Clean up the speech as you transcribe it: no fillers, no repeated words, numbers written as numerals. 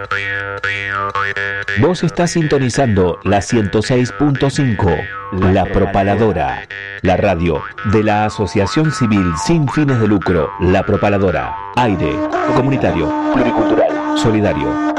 Vos estás sintonizando la 106.5, La Propaladora, la radio de la Asociación Civil Sin Fines de Lucro, La Propaladora. Aire comunitario, pluricultural, solidario.